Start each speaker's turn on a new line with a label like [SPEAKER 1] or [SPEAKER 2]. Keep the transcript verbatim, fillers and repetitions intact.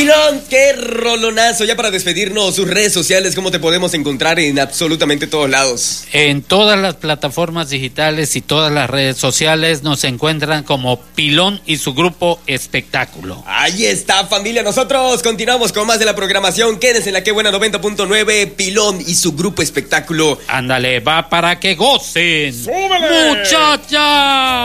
[SPEAKER 1] Pilón, qué rolonazo. Ya para despedirnos, sus redes sociales, ¿cómo te podemos encontrar en absolutamente todos lados?
[SPEAKER 2] En todas las plataformas digitales y todas las redes sociales nos encuentran como Pilón y su grupo Espectáculo.
[SPEAKER 1] Ahí está, familia. Nosotros continuamos con más de la programación. Quédense en la Que Buena noventa punto nueve. Pilón y su grupo Espectáculo.
[SPEAKER 2] Ándale, va para que gocen.
[SPEAKER 3] ¡Súbele!
[SPEAKER 2] ¡Muchacha!